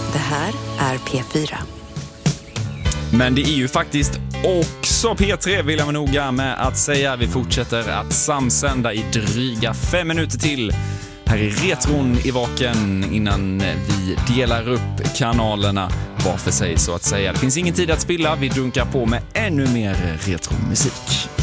Det här är P4. Men det är ju faktiskt också P3, vill jag vara noga med att säga. Vi fortsätter att samsända i dryga 5 minuter till. Här är retron i vaken innan vi delar upp kanalerna var för sig så att säga. Det finns ingen tid att spilla, vi dunkar på med ännu mer retromusik.